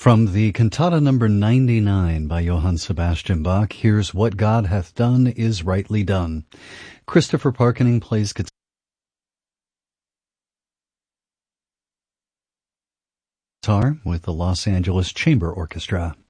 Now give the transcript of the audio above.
From the cantata number 99 by Johann Sebastian Bach, here's What God Hath Done Is Rightly Done. Christopher Parkening plays guitar with the Los Angeles Chamber Orchestra.